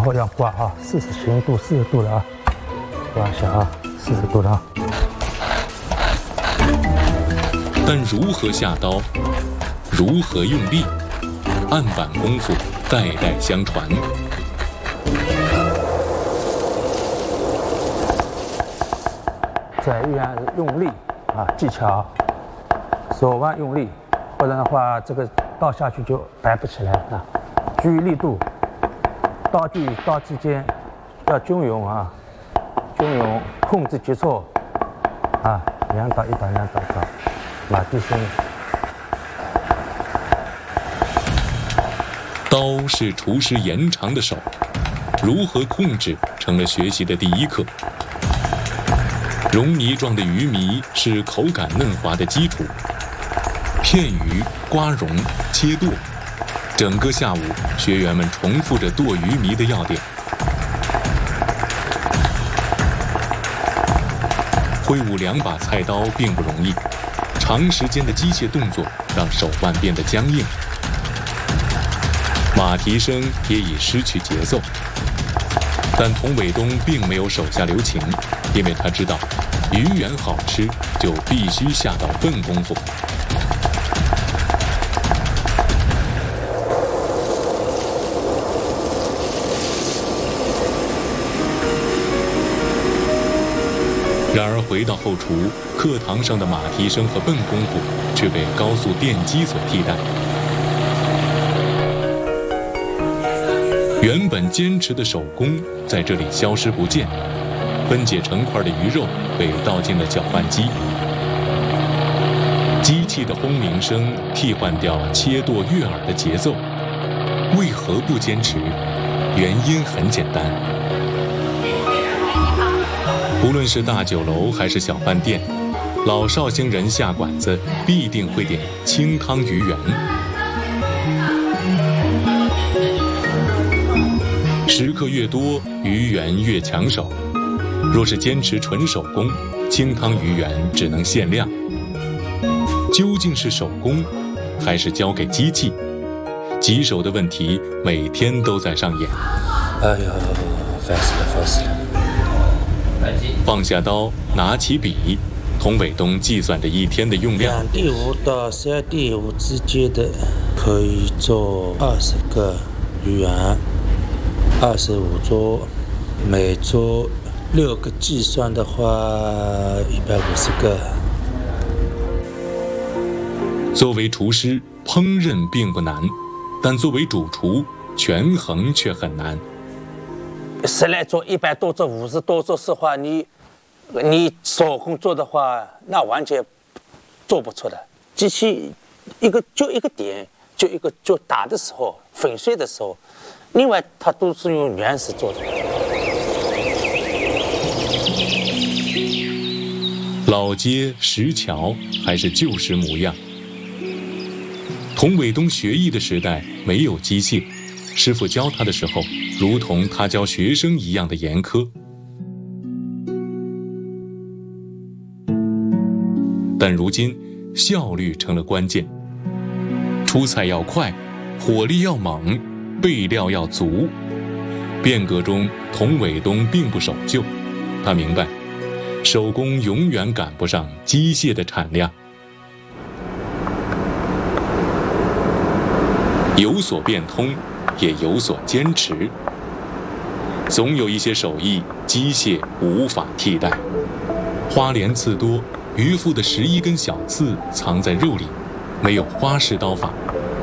后要刮啊，40度、40度了啊，刮一下啊，40度了啊。 但如何下刀，如何用力，案板功夫代代相传。 在依然是用力啊，技巧，手腕用力，不然的话这个刀下去就摆不起来啊。注意力度，刀具与刀之间要均匀啊，均匀，控制节奏啊，2刀1刀2刀1刀，马蹄声。 刀是厨师延长的手，如何控制成了学习的第一课。绒泥状的鱼糜是口感嫩滑的基础，片鱼、刮绒、切剁，整个下午学员们重复着剁鱼糜的要点。挥舞2把菜刀并不容易，长时间的机械动作让手腕变得僵硬，马蹄声也已失去节奏。但童伟东并没有手下留情，因为他知道鱼圆好吃就必须下到笨功夫。然而回到后厨，课堂上的马蹄声和笨功夫却被高速电机所替代。原本坚持的手工在这里消失不见，分解成块的鱼肉被倒进了搅拌机，机器的轰鸣声替换掉切剁悦耳的节奏。为何不坚持？原因很简单，不论是大酒楼还是小饭店，老绍兴人下馆子必定会点清汤鱼圆。食客越多，鱼圆越抢手。若是坚持纯手工，清汤鱼圆只能限量。究竟是手工，还是交给机器？棘手的问题每天都在上演。 哎呦，烦死了，烦死了！ 放下刀，拿起笔，童伟东计算着一天的用量。 2.5到3.5之间的，可以做20个鱼圆，25桌，每桌6个计算的话，150个。 作为厨师，烹饪并不难，但作为主厨，权衡却很难。 10来桌、100多桌、50多桌的话，你手工做的话，那完全做不出的。机器一个点，就打的时候、粉碎的时候，另外它都是用原石做的。 老街石桥还是旧时模样。童伟东学艺的时代没有机械，师傅教他的时候，如同他教学生一样的严苛。但如今，效率成了关键。出菜要快，火力要猛，备料要足。变革中，童伟东并不守旧，他明白，手工永远赶不上机械的产量。有所变通，也有所坚持。总有一些手艺，机械无法替代。花莲刺多，渔夫的11根小刺藏在肉里，没有花式刀法。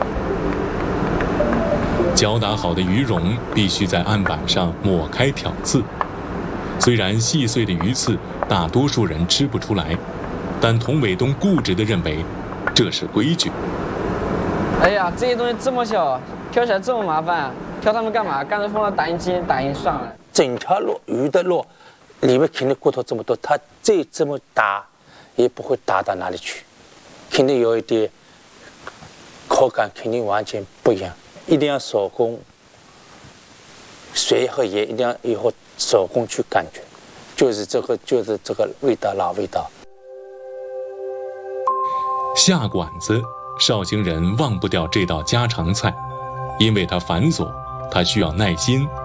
搅打好的鱼蓉必须在案板上抹开挑刺。虽然细碎的鱼刺大多数人吃不出来，但童伟东固执地认为这是规矩。 哎呀，这些东西这么小，挑起来这么麻烦，挑它们干嘛？干脆放到打印机打印算了。 整条肉鱼的肉里面肯定骨头这么多，它这么打也不会打到哪里去，肯定有一点口感，肯定完全不一样。一定要手工，水和盐一定要以后手工去感觉，就是这个味道，老味道。 下馆子，绍兴人忘不掉这道家常菜，因为它繁琐，它需要耐心，